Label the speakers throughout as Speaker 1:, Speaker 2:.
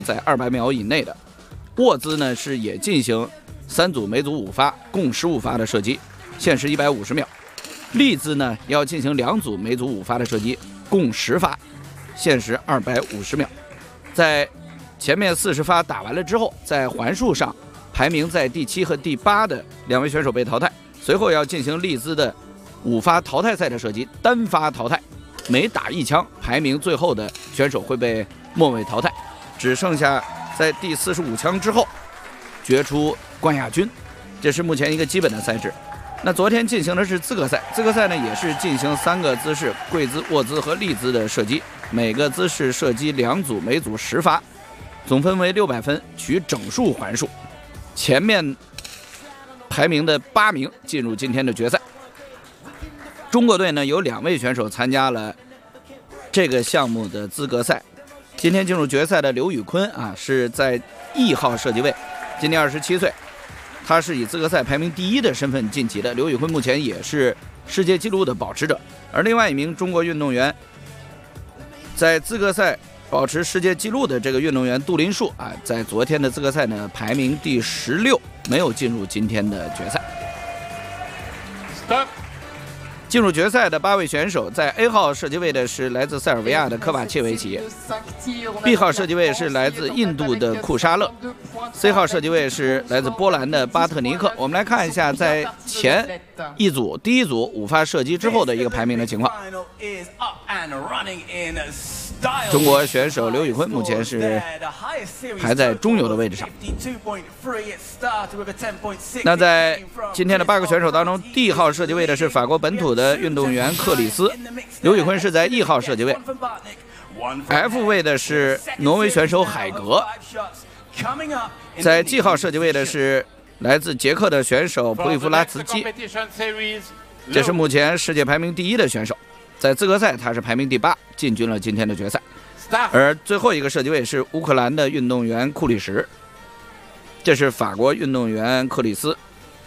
Speaker 1: 在200秒以内的。握姿呢是也进行3组，每组5发，共15发的射击，限时150秒。立姿呢要进行2组，每组5发的射击，共10发，限时250秒。在前面40发打完了之后，在环数上排名在第7和第8的2位选手被淘汰，随后要进行立姿的5发淘汰赛的射击，单发淘汰，每打1枪，排名最后的选手会被末位淘汰，只剩下在第45枪之后决出冠亚军，这是目前一个基本的赛制。那昨天进行的是资格赛，资格赛呢也是进行3个姿势，跪姿、卧姿和立姿的射击，每个姿势射击2组，每组10发，总分为600分，取整数环数。前面排名的8名进入今天的决赛。中国队呢有2位选手参加了这个项目的资格赛。今天进入决赛的刘宇坤啊，是在1号射击位，今年27岁，他是以资格赛排名第1的身份晋级的。刘宇坤目前也是世界纪录的保持者，而另外一名中国运动员，在资格赛保持世界纪录的这个运动员杜林树啊，在昨天的资格赛呢排名第16，没有进入今天的决赛。进入决赛的8位选手，在 A 号射击位的是来自塞尔维亚的科瓦切维奇， B 号射击位是来自印度的库沙勒， C 号射击位是来自波兰的巴特尼克。我们来看一下在前一组第一组5发射击之后的一个排名的情况。中国选手刘宇坤目前是排在中游的位置上。那在今天的8个选手当中， D 号射击位的是法国本土的运动员克里斯，刘宇坤是在E 号射击位。F 位的是挪威选手海格，在 G 号射击位的是来自捷克的选手普里夫拉茨基，这是目前世界排名第1的选手，在资格赛他是排名第8，进军了今天的决赛。而最后一个射击位是乌克兰的运动员库里什，这是法国运动员克里斯。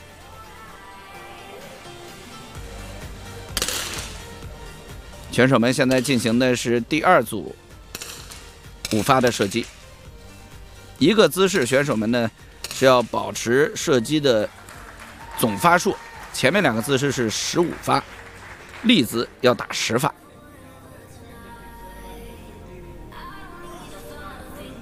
Speaker 1: 选手们现在进行的是第2组5发的射击，一个姿势选手们呢是要保持射击的总发数，前面2个姿势是15发，立姿要打10发。